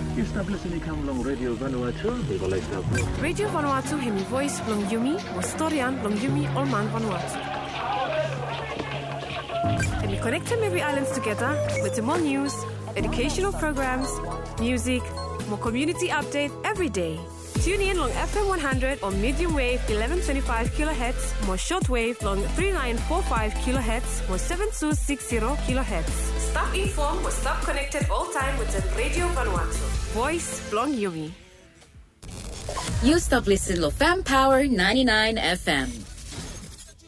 You stop listening come along Radio Vanuatu. Radio Vanuatu hemi voice long Yumi was Storian long Yumi Olman Vanuatu. And we connect Mary Islands together with more news, educational programs, music, more community update every day. Tune in long FM 100 on medium wave 1125 kilohertz, more shortwave long 3945 kilohertz, more 7260 kilohertz. Stop informed or stop connected all time with the Radio Vanuatu. Voice Blong Yumi. You stop listening to Fam Power 99 FM.